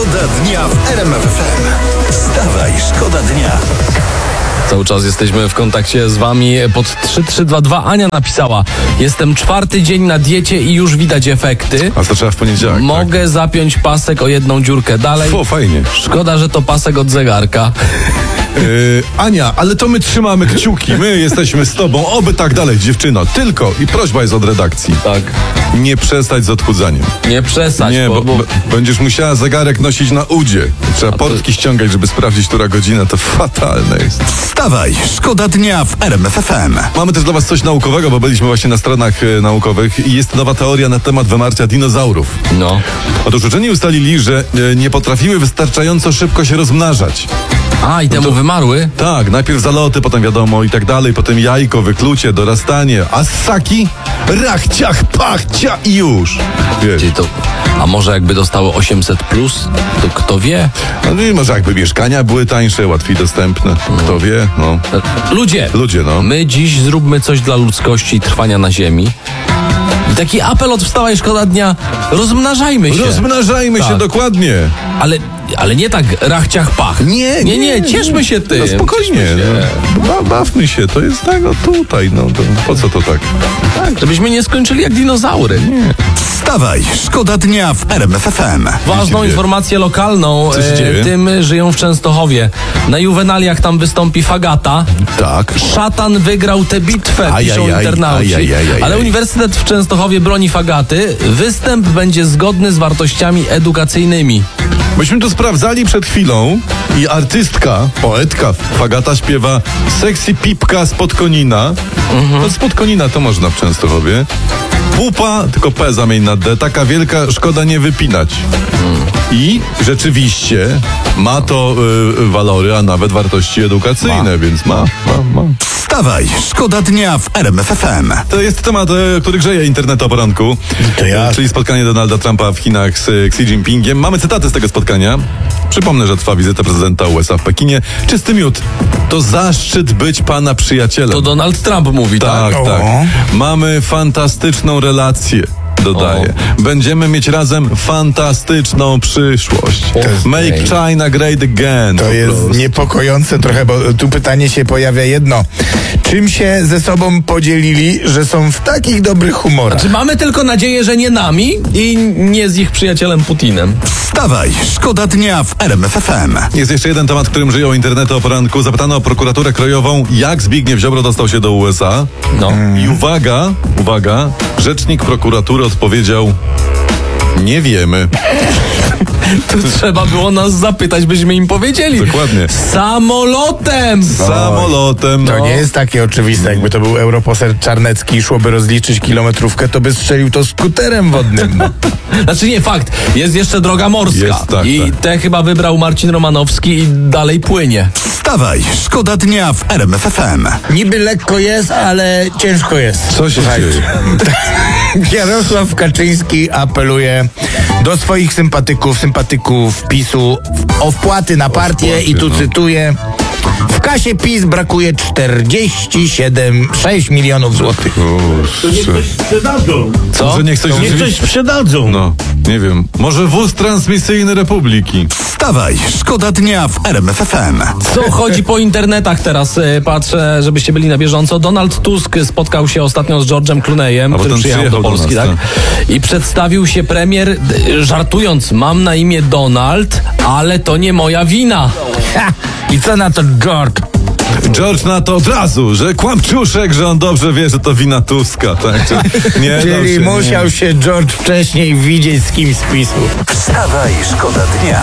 Szkoda dnia w RMF FM. Wstawaj, szkoda dnia. Cały czas jesteśmy w kontakcie z wami. Pod 3322 Ania napisała: jestem 4. dzień na diecie i już widać efekty. A to trzeba w poniedziałek. Mogę zapiąć pasek o jedną dziurkę dalej. Fajnie. Szkoda, że to pasek od zegarka. Ania, ale to my trzymamy kciuki. My jesteśmy z tobą. Oby tak dalej, dziewczyno. Tylko i prośba jest od redakcji. Tak. Nie przestać z odchudzaniem. Nie przesadź, Nie, bo będziesz musiała zegarek nosić na udzie. Trzeba portki ściągać, żeby sprawdzić, która godzina. To fatalne jest. Wstawaj, szkoda dnia w RMF FM. Mamy też dla was coś naukowego, bo byliśmy właśnie na stronach naukowych i jest nowa teoria na temat wymarcia dinozaurów. No. Otóż uczeni ustalili, że nie potrafiły wystarczająco szybko się rozmnażać. A, i temu wymarły? Tak, najpierw zaloty, potem wiadomo i tak dalej, potem jajko, wyklucie, dorastanie, a ssaki? Rach, ciach, pach, cia i już. Wiesz. Czyli to, a może jakby dostały 800+, to kto wie? No i może jakby mieszkania były tańsze, łatwiej dostępne. Kto wie, no. Ludzie, no. My dziś zróbmy coś dla ludzkości i trwania na ziemi. I taki apel od Wstawaj, szkoda dnia: rozmnażajmy się. Rozmnażajmy się, Tak. dokładnie. Ale nie tak rachciach pach. Nie, cieszmy się tym. No spokojnie, no. Bawmy się, to jest tak, tutaj, no to po co to tak? Tak, żebyśmy nie skończyli jak dinozaury. Wstawaj, szkoda dnia w RMF FM. Ważną dzieje? informację lokalną. Co się dzieje? Tym żyją w Częstochowie. Na Juwenaliach tam wystąpi Fagata. Tak. Szatan wygrał tę bitwę, piszą internauci. Ale Uniwersytet w Częstochowie broni Fagaty. Występ będzie zgodny z wartościami edukacyjnymi. Myśmy to sprawdzali przed chwilą i artystka, poetka Fagata śpiewa Sexy pipka spod Konina. No spod Konina to można w Częstochowie. Pupa, tylko P zamień na D, taka wielka, szkoda nie wypinać. I rzeczywiście ma to walory, a nawet wartości edukacyjne, więc ma. Wstawaj, szkoda dnia w RMF FM. To jest temat, który grzeje internet o poranku. Czyli spotkanie Donalda Trumpa w Chinach z Xi Jinpingiem. Mamy cytaty z tego spotkania. Przypomnę, że trwa wizyta prezydenta USA w Pekinie. Czysty miód. To zaszczyt być pana przyjacielem. To Donald Trump mówi, tak? Tak. Mamy fantastyczną relację. Dodaję. Będziemy mieć razem fantastyczną przyszłość. Make China great again. To jest niepokojące trochę, bo tu pytanie się pojawia jedno. Czym się ze sobą podzielili, że są w takich dobrych humorach? Czy mamy tylko nadzieję, że nie nami i nie z ich przyjacielem Putinem? Wstawaj, szkoda dnia w RMF FM. Jest jeszcze jeden temat, którym żyją internety o poranku. Zapytano o prokuraturę krajową, jak Zbigniew Ziobro dostał się do USA. No. I uwaga, rzecznik prokuratury odpowiedział: nie wiemy. To trzeba było nas zapytać, byśmy im powiedzieli. Dokładnie. Samolotem! Samolotem. To nie jest takie oczywiste. Jakby to był europoseł Czarnecki i szłoby rozliczyć kilometrówkę, to by strzelił to skuterem wodnym. Znaczy nie, fakt. Jest jeszcze droga morska. Jest, tak, I tak. tę chyba wybrał Marcin Romanowski i dalej płynie. Wstawaj, szkoda dnia w RMF FM. Niby lekko jest, ale ciężko jest. Co się dzieje? Jarosław Kaczyński apeluje do swoich sympatyków PiS-u o wpłaty na partię i tu cytuję: w kasie PiS brakuje 47,6 milionów złotych. To niech coś sprzedadzą. Co? Może niech coś Niech coś rzeczywiście... sprzedadzą. No, nie wiem. Może wóz transmisyjny Republiki. Wstawaj, szkoda dnia w RMF FM. Co chodzi po internetach teraz? Patrzę, żebyście byli na bieżąco. Donald Tusk spotkał się ostatnio z George'em Clooneyem, który ten przyjechał do Polski, nas, tak? I przedstawił się premier, żartując: mam na imię Donald, ale to nie moja wina. I co na to George? George na to od razu, że kłamczuszek, że on dobrze wie, że to wina Tuska, tak? Nie, Czyli musiał się George wcześniej widzieć z kimś z PiS-u. Wstawaj, szkoda dnia.